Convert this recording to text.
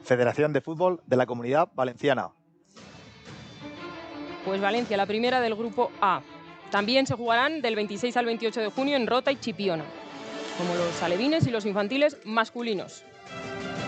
Federación de Fútbol de la Comunidad Valenciana. Pues Valencia, la primera del grupo A. También se jugarán del 26 al 28 de junio en Rota y Chipiona, como los alevines y los infantiles masculinos.